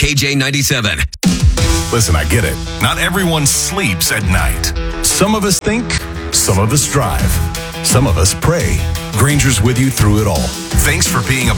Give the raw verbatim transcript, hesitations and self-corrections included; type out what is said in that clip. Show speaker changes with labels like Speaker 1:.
Speaker 1: K J ninety-seven.
Speaker 2: Listen, I get it. Not everyone sleeps at night. Some of us think, some of us drive, some of us pray. Granger's with you through it all. Thanks for being a